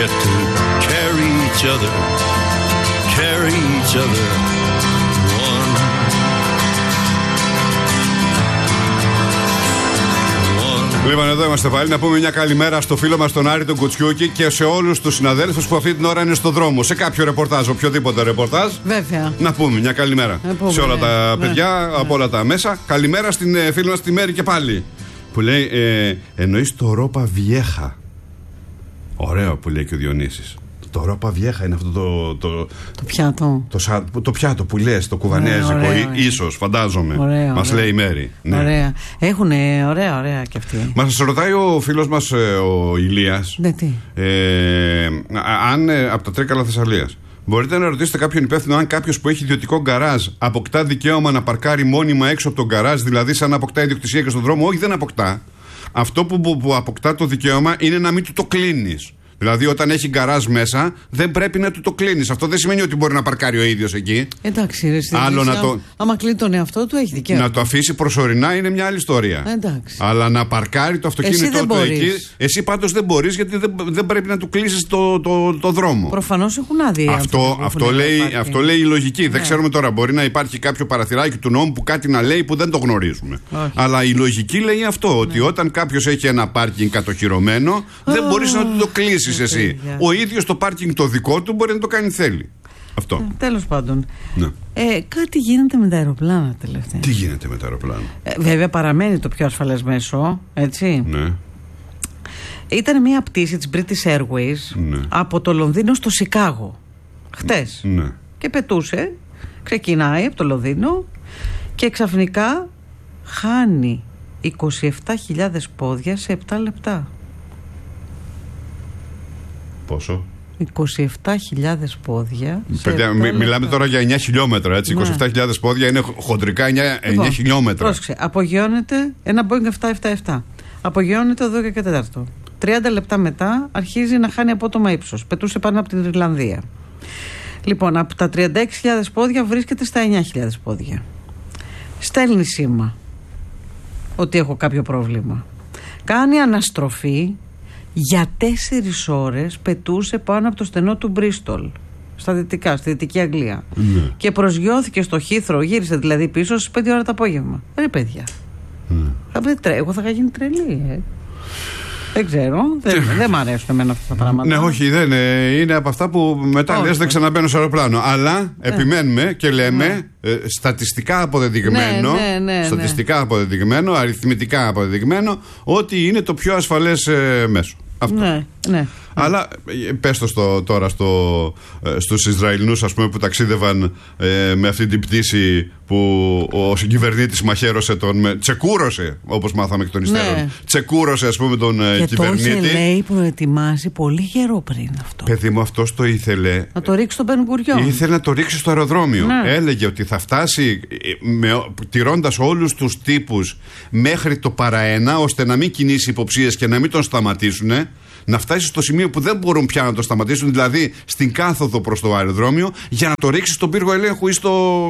Λοιπόν, εδώ είμαστε πάλι. Να πούμε μια καλημέρα στο φίλο μας τον Άρη τον Κουτσιούκη και σε όλους τους συναδέλφους που αυτή την ώρα είναι στο δρόμο. Σε κάποιο ρεπορτάζ, οποιοδήποτε ρεπορτάζ. Βέβαια. Να πούμε μια καλημέρα σε όλα τα παιδιά, από όλα τα μέσα. Καλημέρα στην φίλη μας τη Μέρη και πάλι. Που λέει, εννοείς το Ρόπα Βιέχα. Ωραίο που λέει και ο Διονύσης. Το Ρόπα Βιέχα είναι αυτό το πιάτο. Το πιάτο που λες, το κουβανέζικο, ίσως, φαντάζομαι. Μας λέει η Μέρη. Ναι. Ωραία. Έχουνε ωραία κι αυτοί. Μας ρωτάει ο φίλος μας ο Ηλίας. Ναι, τι. Αν από τα Τρίκαλα Θεσσαλίας μπορείτε να ρωτήσετε κάποιον υπεύθυνο αν κάποιος που έχει ιδιωτικό γκαράζ αποκτά δικαίωμα να παρκάρει μόνιμα έξω από τον γκαράζ, δηλαδή σαν να αποκτά ιδιοκτησία και στον δρόμο. Όχι, δεν αποκτά. Αυτό που αποκτά το δικαίωμα είναι να μην του το κλείνεις. Δηλαδή, όταν έχει γκαράζ μέσα, δεν πρέπει να του το κλείνεις. Αυτό δεν σημαίνει ότι μπορεί να παρκάρει ο ίδιος εκεί. Εντάξει, ρε. Άμα κλείνει τον εαυτό του, έχει δικαίωμα. Να το αφήσει προσωρινά είναι μια άλλη ιστορία. Εντάξει. Αλλά να παρκάρει το αυτοκίνητό του εκεί. Εσύ πάντως δεν μπορείς, γιατί δεν πρέπει να του κλείσεις το δρόμο. Προφανώς έχουν άδεια. Αυτό λέει η λογική. Δεν ξέρουμε τώρα. Μπορεί να υπάρχει κάποιο παραθυράκι του νόμου που κάτι να λέει που δεν το γνωρίζουμε. Όχι. Αλλά η λογική λέει αυτό. Ότι όταν κάποιος έχει ένα πάρκινγκ κατοχυρωμένο, δεν μπορείς να του το κλείσεις. Εσύ. Ο ίδιος το πάρκινγκ το δικό του μπορεί να το κάνει θέλει. Αυτό. Τέλος πάντων. Ναι. Κάτι γίνεται με τα αεροπλάνα τελευταία. Τι γίνεται με τα αεροπλάνα? Βέβαια παραμένει το πιο ασφαλές μέσο, έτσι. Ναι. Ήταν μια πτήση της British Airways από το Λονδίνο στο Σικάγο χτες. Ναι. Και πετούσε, ξεκινάει από το Λονδίνο και ξαφνικά χάνει 27.000 πόδια σε 7 λεπτά. Πόσο? 27.000 πόδια. Παιδιά, μιλάμε τώρα για 9 χιλιόμετρα, έτσι. Ναι. 27.000 πόδια είναι χοντρικά 9 χιλιόμετρα. Πρόσεξε, απογειώνεται ένα Boeing 777. Απογειώνεται το 12 και 4. 30 λεπτά μετά αρχίζει να χάνει απότομα ύψος. Πετούσε πάνω από την Ιρλανδία. Λοιπόν, από τα 36.000 πόδια βρίσκεται στα 9.000 πόδια. Στέλνει σήμα ότι έχω κάποιο πρόβλημα. Κάνει αναστροφή. Για 4 ώρες πετούσε πάνω από το στενό του Μπρίστολ, στα δυτικά, στη Δυτική Αγγλία. Ναι. Και προσγειώθηκε στο Χίθρο, γύρισε δηλαδή πίσω στις 5 ώρα το απόγευμα. Ρε παιδιά. Εγώ θα είχα γίνει τρελή. Δεν ξέρω. Δεν μ' αρέσουν εμένα αυτά τα πράγματα. Ναι, όχι, δεν είναι από αυτά που μετά λες δεν ξαναμπαίνω σε αεροπλάνο. Αλλά επιμένουμε και λέμε στατιστικά αποδεδειγμένο, στατιστικά αποδεδειγμένο, αριθμητικά αποδεδειγμένο, ότι είναι το πιο ασφαλές μέσο. Αυτό. Ναι. Αλλά πες το τώρα στους Ισραηλινούς, ας πούμε, που ταξίδευαν με αυτή την πτήση που ο συγκυβερνήτης μαχαίρωσε τσεκούρωσε, όπως μάθαμε εκ των υστέρων. Τσεκούρωσε, ας πούμε, τον κυβερνήτη. Και το είχε, λέει, προετοιμάσει πολύ καιρό πριν αυτό. Παιδί μου, αυτός το ήθελε. Να το ρίξει στο Μπεν-Γκουριόν. Ήθελε να το ρίξει στο αεροδρόμιο. Ναι. Έλεγε ότι θα φτάσει τηρώντας όλους τους τύπους μέχρι το παραένα, ώστε να μην κινήσει υποψίες και να μην τον σταματήσουν. Να φτάσει στο σημείο που δεν μπορούν πια να το σταματήσουν, δηλαδή στην κάθοδο προς το αεροδρόμιο, για να το ρίξει στον πύργο ελέγχου ή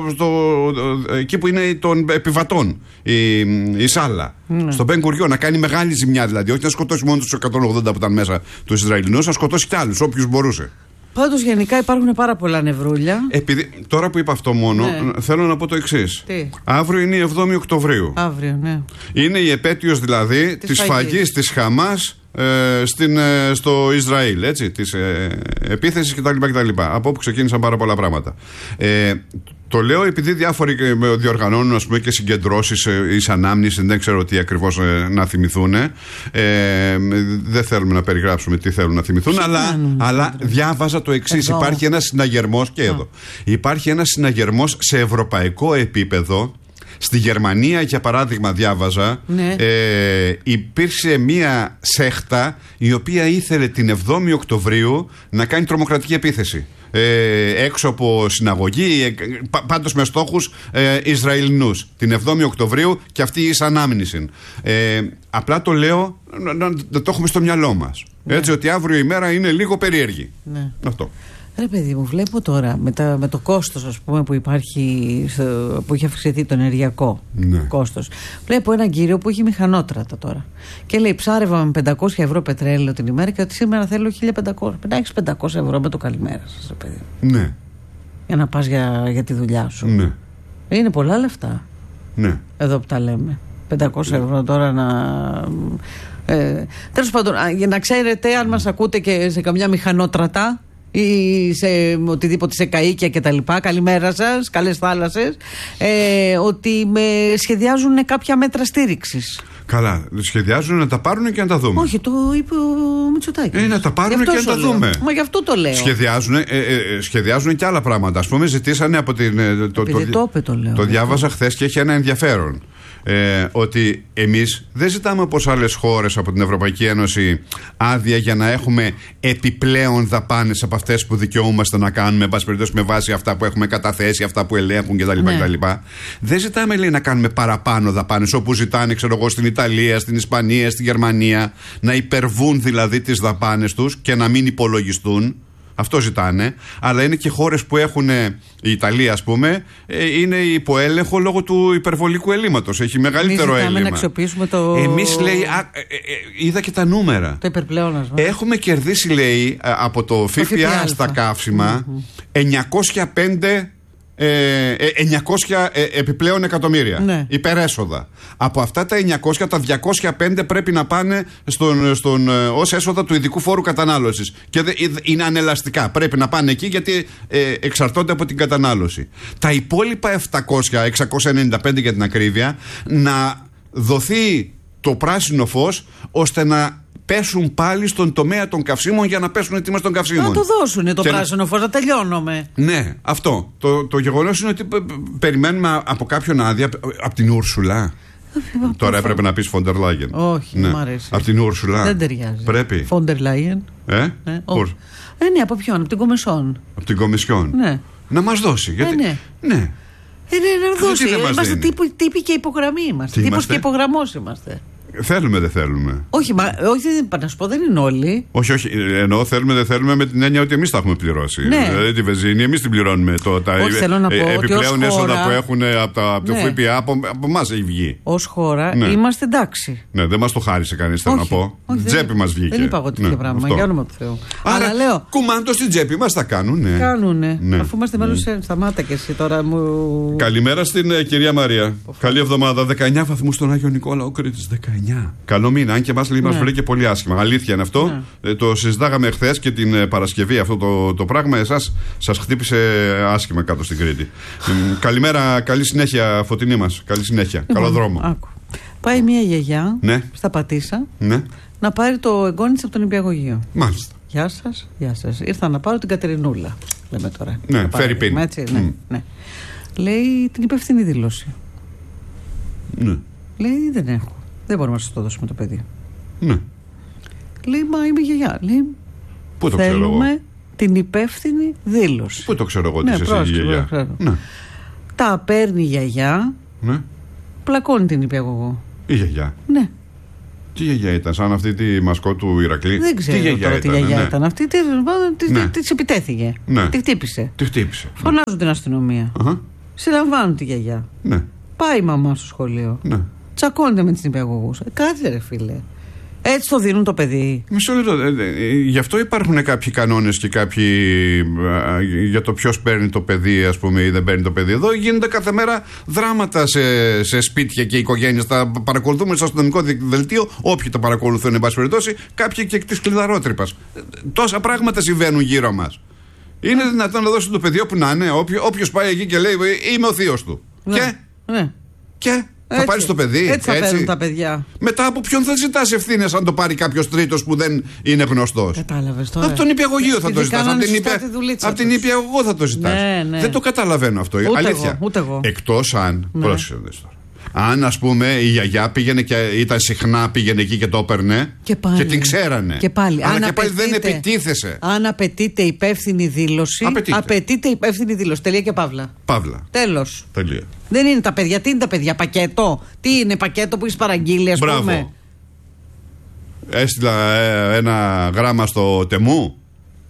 εκεί που είναι των επιβατών, η σάλα. Στον Μπεν-Γκουριόν, να κάνει μεγάλη ζημιά δηλαδή. Όχι να σκοτώσει μόνο τους 180 που ήταν μέσα τους Ισραηλινούς, να σκοτώσει κι άλλους, όποιους μπορούσε. Πάντως γενικά υπάρχουν πάρα πολλά νευρούλια. Τώρα που είπα αυτό μόνο, θέλω να πω το εξής. Αύριο είναι η 7η Οκτωβρίου. Αύριο, ναι. Είναι η επέτειος δηλαδή της σφαγής της Χαμάς στο Ισραήλ, έτσι, της επίθεσης κτλ. Από όπου ξεκίνησαν πάρα πολλά πράγματα. Το λέω επειδή διάφοροι διοργανώνουν, ας πούμε, και συγκεντρώσεις εις ανάμνηση, δεν ξέρω τι ακριβώς να θυμηθούν. Δεν θέλουμε να περιγράψουμε τι θέλουν να θυμηθούν, αλλά διάβαζα το εξής. Υπάρχει ένας συναγερμός και εδώ. Υπάρχει ένας συναγερμός σε ευρωπαϊκό επίπεδο. Στη Γερμανία, για παράδειγμα, διάβαζα, υπήρξε μία σέχτα η οποία ήθελε την 7η Οκτωβρίου να κάνει τρομοκρατική επίθεση. Έξω από συναγωγή, πάντως με στόχους Ισραηλινούς. Την 7η Οκτωβρίου και αυτή εις ανάμνηση. Απλά το λέω να το έχουμε στο μυαλό μας. Έτσι, ότι αύριο η μέρα είναι λίγο περίεργη. Αυτό. Ρε παιδί μου, βλέπω τώρα με το κόστος, ας πούμε, που υπάρχει, που έχει αυξηθεί το ενεργειακό κόστος. Βλέπω έναν κύριο που έχει μηχανότρατα τώρα και λέει: ψάρευα με 500 ευρώ πετρέλαιο την ημέρα και ότι σήμερα θέλω 1500. Να έχεις 500 ευρώ με το καλημέρα σας, ρε παιδί. Ναι. Για να πας για τη δουλειά σου. Ναι. Είναι πολλά λεφτά. Ναι. Εδώ που τα λέμε. 500 ευρώ τώρα να. Τέλος πάντων, για να ξέρετε, αν μας ακούτε και σε καμιά μηχανότρατα ή σε οτιδήποτε, σε καΐκια και τα λοιπά, καλημέρα σας, καλές θάλασσες, ότι σχεδιάζουν κάποια μέτρα στήριξης. Καλά, σχεδιάζουν να τα πάρουν και να τα δούμε. Όχι, το είπε ο Μητσοτάκης. Να τα πάρουν και να τα δούμε. Μα γι' αυτό το λέω. Σχεδιάζουν και άλλα πράγματα. Ας πούμε, ζητήσανε από την. Το διάβαζα χθες και έχει ένα ενδιαφέρον. Ότι εμείς δεν ζητάμε όπως άλλες χώρες από την Ευρωπαϊκή Ένωση άδεια για να έχουμε επιπλέον δαπάνες από αυτές που δικαιούμαστε να κάνουμε, εν πάση περιπτώσει, με βάση αυτά που έχουμε καταθέσει, αυτά που ελέγχουν κτλ. Δεν ζητάμε, λέει, να κάνουμε παραπάνω δαπάνες όπου ζητάνε, ξέρω εγώ, στην Ιταλία, στην Ισπανία, στη Γερμανία, να υπερβούν δηλαδή τις δαπάνες τους και να μην υπολογιστούν. Αυτό ζητάνε, αλλά είναι και χώρες που έχουν, η Ιταλία ας πούμε, είναι υποέλεγχο λόγω του υπερβολικού ελλείμματος. Έχει μεγαλύτερο έλλειμμα. Να αξιοποιήσουμε το. Εμείς, λέει, είδα και τα νούμερα. Το υπερπλεόνασμα. Έχουμε κερδίσει, λέει, από το ΦΠΑ στα καύσιμα 900 επιπλέον εκατομμύρια. Ναι. Υπερέσοδα. Από αυτά τα 900, τα 205 πρέπει να πάνε ως έσοδα του ειδικού φόρου κατανάλωσης. Και είναι ανελαστικά. Πρέπει να πάνε εκεί γιατί εξαρτώνται από την κατανάλωση. Τα υπόλοιπα 695 για την ακρίβεια, να δοθεί το πράσινο φως ώστε να πέσουν πάλι στον τομέα των καυσίμων για να πέσουν οι τιμές των καυσίμων. Να το δώσουν το πράσινο φως, να τελειώνουμε. Ναι, αυτό. Το γεγονός είναι ότι περιμένουμε από κάποιον άδεια, από την Ούρσουλα. Τώρα έπρεπε να πεις Φόντερ Λάγεν. Όχι, δεν μου αρέσει. Από την Ούρσουλα. Δεν ταιριάζει. Πρέπει. Φόντερ Λάγεν. Ναι, από ποιον, από την Κομισιόν. Από την Κομισιόν. Ναι. Να μας δώσει. Γιατί. Ναι. Να δώσει. Είμαστε τύποι και υπογραμμή είμαστε. Τύπος και υπογραμμός είμαστε. Θέλουμε, δεν θέλουμε. Όχι, να σου πω, δεν είναι όλοι. Όχι, εννοώ θέλουμε, δεν θέλουμε με την έννοια ότι εμείς τα έχουμε πληρώσει. Ναι. Δηλαδή τη βενζίνη, εμείς την πληρώνουμε. Επιπλέον έσοδα που έχουν από το ΦΠΑ από εμάς έχει βγει. Ως χώρα είμαστε εντάξει. Ναι, δεν μας το χάρισε κανείς, θέλω να πω. Τσέπη μας βγήκε. Δεν είπα εγώ τέτοια πράγμα. Για όνομα του Θεού. Αλλά λέω. Κουμάντο στην τσέπη μας τα κάνουνε. Κάνουνε. Αφού είμαστε μέλος, σταμάτα και εσύ τώρα μου. Καλημέρα στην κυρία Μαρία. Καλή εβδομάδα. 19 βαθμούς στον Άγιο Νικόλαο Κρήτης. Καλό μήνα, αν και μας βρήκε πολύ άσχημα. Αλήθεια είναι αυτό. Το συζητάγαμε χθες και την Παρασκευή αυτό το πράγμα. Εσάς σας χτύπησε άσχημα κάτω στην Κρήτη. Καλημέρα, καλή συνέχεια, Φωτεινή μας. Καλή συνέχεια. Καλό δρόμο. Άκου. Πάει μια γιαγιά στα Πατήσσα να πάρει το εγγόνι της από τον νηπιαγωγείο. Μάλιστα. Γεια σας, γεια σας. Ήρθα να πάρω την Κατερινούλα. Λέμε τώρα. Ναι, φέρει πίν. Ναι. Λέει την υπεύθυνη δήλωση. Ναι. Λέει δεν έχω. Δεν μπορούμε να σας το δώσουμε το παιδί. Ναι. Λέει, μα είμαι γιαγιά. Λέει, πού το ξέρω εγώ. Θέλουμε την υπεύθυνη δήλωση. Πού το ξέρω εγώ ότι είσαι εσύ γιαγιά. Ναι. Τα παίρνει η γιαγιά. Ναι. Πλακώνει την νηπιαγωγό. Η γιαγιά. Ναι. Τι γιαγιά ήταν, σαν αυτή τη μασκό του Ηρακλή. Δεν ξέρω τι γιαγιά ήταν αυτή. Της επιτέθηκε. Τη χτύπησε. Φωνάζουν την αστυνομία. Συλλαμβάνουν τη γιαγιά. Πάει η μαμά στο σχολείο. Τσακώνεται με τις νηπιαγωγούς. Κάτσε ρε φίλε. Έτσι το δίνουν το παιδί. Μισό λεπτό. Γι' αυτό υπάρχουν κάποιοι κανόνες και κάποιοι για το ποιος παίρνει το παιδί, ας πούμε, ή δεν παίρνει το παιδί. Εδώ γίνονται κάθε μέρα δράματα σε σπίτια και οικογένειες. Τα παρακολουθούμε στο αστυνομικό δελτίο. Όποιοι τα παρακολουθούν, εν πάση περιπτώσει, κάποιοι και της κλειδαρότρυπας. Τόσα πράγματα συμβαίνουν γύρω μας. Είναι δυνατόν να δώσει το παιδί όπου να είναι, όποιος πάει εκεί και λέει είμαι ο θείος του. Και. Θα πάρει το παιδί. Έτσι θα παίρνουν τα παιδιά. Μετά από ποιον θα ζητάς ευθύνες αν το πάρει κάποιος τρίτος που δεν είναι γνωστός. Κατάλαβες τώρα. Από τον νηπιαγωγείο θα το ζητάς. Από την νηπιαγωγό θα το ζητάς. Ναι. Δεν το καταλαβαίνω αυτό. Αλήθεια. Ούτε εγώ. Εκτός αν. Πρόσεχε τώρα. Αν ας πούμε η γιαγιά πήγαινε και ήταν συχνά, πήγαινε εκεί και το έπαιρνε και την ξέρανε. Και πάλι. Αλλά και πάλι δεν επιτίθεσε. Αν απαιτείται υπεύθυνη δήλωση. Απαιτείται υπεύθυνη δήλωση. Τελεία και παύλα. Τέλος. Τελεία. Δεν είναι τα παιδιά. Τι είναι τα παιδιά, πακέτο. Τι είναι πακέτο που έχεις παραγγείλει, ας πούμε. Έστειλα ένα γράμμα στο Τεμού.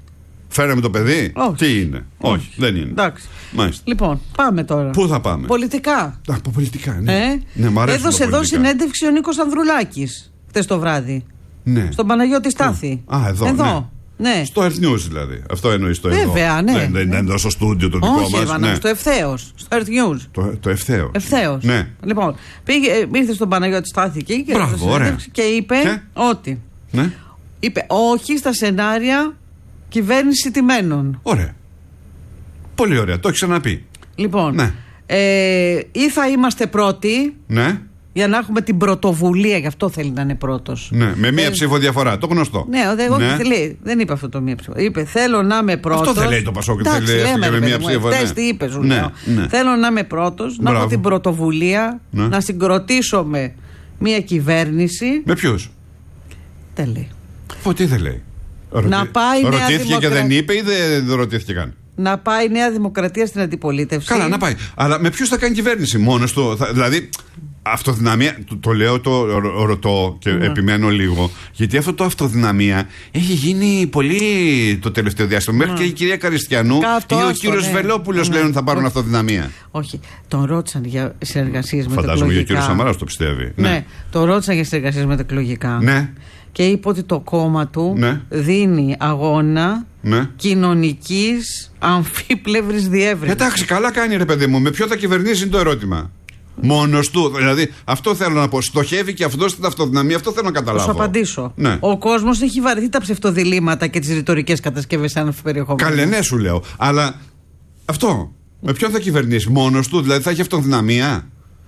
Φέραμε το παιδί. Όχι. Τι είναι? Όχι, δεν είναι. Εντάξει. Μάλιστα. Λοιπόν, πάμε τώρα. Πού θα πάμε? Πολιτικά. Από πολιτικά, ναι. Ναι, μ' αρέσουν έδωσε τα εδώ πολιτικά. συνέντευξη ο Νίκος Ανδρουλάκης χτες το βράδυ. Ναι. Στον Παναγιώτη Στάθη. Α, εδώ. Ναι. Στο Earth News δηλαδή. Αυτό εννοείς το εδώ. Βέβαια, ναι. Δεν είναι εδώ στο στούντιο το δικό μας. Όχι, ναι. Στο ευθέως. Στο Earth News. Το ευθέως. Ευθέως. Ναι. Λοιπόν, ήρθε στον Παναγιώτη Στάθη εκεί και είπε ότι. Ναι. Είπε όχι στα σενάρια κυβέρνηση τιμένων. Ωραία. Πολύ ωραία. Το έχει ξαναπεί. Λοιπόν, ναι. Ή θα είμαστε πρώτοι. Ναι. Για να έχουμε την πρωτοβουλία, γι' αυτό θέλει να είναι πρώτος. Ναι, με μία ψήφο διαφορά, το γνωστό. Ναι, δεν είπε αυτό το μία ψήφο. Είπε θέλω να είμαι πρώτος. Αυτό δεν λέει το Πασόκ, θέλει με μία ψήφο. Τι είπε, σου λέω. Θέλω να είμαι πρώτος, να έχω την πρωτοβουλία, να συγκροτήσουμε μία κυβέρνηση. Με ποιους? Δεν λέει. Τι δεν λέει? Να πάει ρωτήθηκε και δεν είπε ή δεν ρωτήθηκε καν? Να πάει η Νέα Δημοκρατία στην αντιπολίτευση. Καλά, να πάει. Αλλά με ποιους θα κάνει κυβέρνηση? Μόνος του? Δηλαδή, αυτοδυναμία. Το λέω, το ρωτώ και επιμένω λίγο. Γιατί αυτό το αυτοδυναμία έχει γίνει πολύ το τελευταίο διάστημα. Μέχρι και η κυρία Καριστιανού ή ο κύριος Βελόπουλος λένε ότι θα πάρουν αυτοδυναμία. Όχι. Τον ρώτησαν για συνεργασίες με τα εκλογικά. Φαντάζομαι και ο κύριος Σαμαράς το πιστεύει. Ναι, τον ρώτησαν για συνεργασίες με τα εκλογικά. Ναι. Και είπε ότι το κόμμα του δίνει αγώνα κοινωνικής αμφίπλευρης διεύρυνσης. Εντάξει, καλά κάνει ρε παιδί μου. Με ποιο θα κυβερνήσει είναι το ερώτημα. Μόνος του. Δηλαδή, αυτό θέλω να πω. Στοχεύει και αυτό στην αυτοδυναμία. Αυτό θέλω να καταλάβω. Θα σου απαντήσω. Ναι. Ο κόσμος έχει βαρεθεί τα ψευτοδιλήμματα και τις ρητορικές κατασκευές άνευ περιεχομένου. Καλέ, ναι, σου λέω. Αλλά αυτό. Με ποιον θα κυβερνήσει? Μόνος του. Δηλαδή, θα έχει αυτοδυναμία.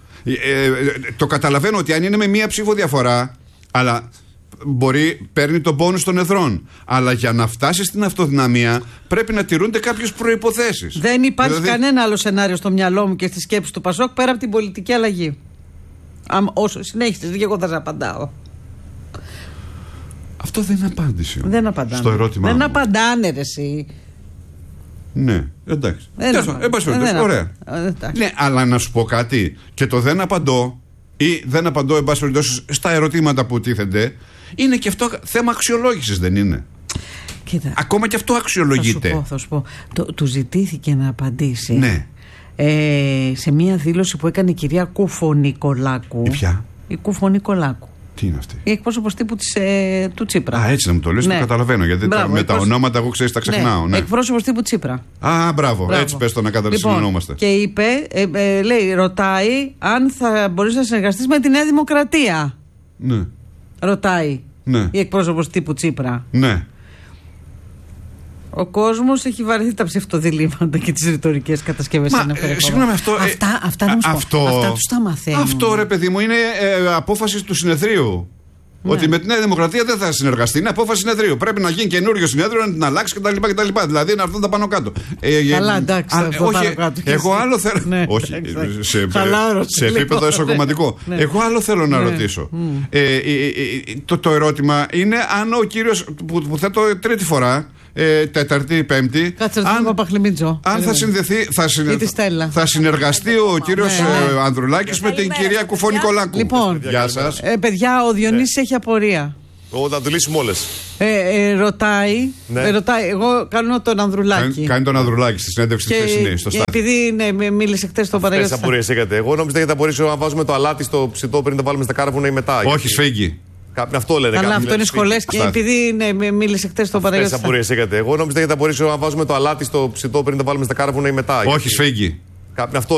Το καταλαβαίνω ότι αν είναι με μία ψήφο διαφορά. Αλλά παίρνει τον πόνους των εθρών. Αλλά για να φτάσει στην αυτοδυναμία πρέπει να τηρούνται κάποιες προϋποθέσεις. Δεν υπάρχει κανένα άλλο σενάριο στο μυαλό μου και στη σκέψη του Πασόκ πέρα από την πολιτική αλλαγή. Όσο συνέχισες, και εγώ θα σε απαντάω. Αυτό δεν είναι απάντηση. Δεν απαντάνε. Στο ερώτημα. Δεν απαντάνε, ρε εσύ. Ναι, εντάξει. Ωραία. Ναι, αλλά να σου πω κάτι. Και το δεν απαντώ ή δεν απαντώ, εν πάση περιπτώσει, στα ερωτήματα που τίθενται, είναι και αυτό θέμα αξιολόγησης, δεν είναι? Κοίτα, ακόμα και αυτό αξιολογείται. Θα σου πω. Του ζητήθηκε να απαντήσει. Ναι. Σε μία δήλωση που έκανε η κυρία Κουφονικολάκου. Η ποια? Η Κουφονικολάκου. Τι είναι αυτή? Η εκπρόσωπος τύπου του Τσίπρα. Α, έτσι να μου το λες, το καταλαβαίνω. Γιατί με τα ονόματα εγώ ξέρεις τα ξεχνάω. Ναι. Εκπρόσωπος τύπου Τσίπρα. Α, μπράβο. Έτσι πες το να συνεννοούμαστε. Και είπε, ρωτάει αν θα μπορείς να συνεργαστείς με τη Νέα Δημοκρατία. Ναι. Ρωτάει η εκπρόσωπος τύπου Τσίπρα. Ναι. Ο κόσμος έχει βαρεθεί τα ψευτοδιλήμματα και τις ρητορικές κατασκευές. Συγγνώμη, αυτά τους τα μαθαίνουν. Αυτό ρε παιδί μου είναι απόφαση του συνεδρίου. Ναι. Ότι με τη Νέα Δημοκρατία δεν θα συνεργαστεί. Είναι απόφαση συνεδρίου. Πρέπει να γίνει καινούριο συνέδριο, να την αλλάξει κτλ. Δηλαδή να έρθουν τα πάνω κάτω. Καλά, εντάξει. Όχι, εγώ άλλο θέλω. Ναι, όχι, σε επίπεδο εσωκομματικό. Ναι. Εγώ άλλο θέλω να ρωτήσω. Το ερώτημα είναι αν ο κύριος που θέτω τρίτη φορά. Τέταρτη, πέμπτη. Κάτσε να Παπαχλημίτζο. Αν θα συνδεθεί, θα συνεργαστεί ο κύριος Ανδρουλάκης με την κυρία Κουφονικολάκου. Λοιπόν, γεια σας. Παιδιά, ο Διονύσης έχει απορία. Εγώ θα του λύσουμε όλες. Ρωτάει. Εγώ κάνω τον Ανδρουλάκη. Κάνει τον Ανδρουλάκη στη συνέντευξη τη χθεσινή. Επειδή μίλησε χτες στο Παναγιώτη. Τι απορίες είχατε? Εγώ νόμιζα έχετε απορίες αν βάζουμε το αλάτι στο ψητό πριν το βάλουμε στα κάρβουνα ή μετά. Όχι, σφίγγι. Αυτό λένε. Αλλά αυτό είναι σχολές και επειδή μίλησε χτες στο Παναγιώτη. Τι απορίες είχατε? Εγώ νόμιζα έχετε απορίες αν βάζουμε το αλάτι στο ψητό πριν το βάλουμε στα κάρβουνα ή μετά. Όχι, σφίγγι. Αυτό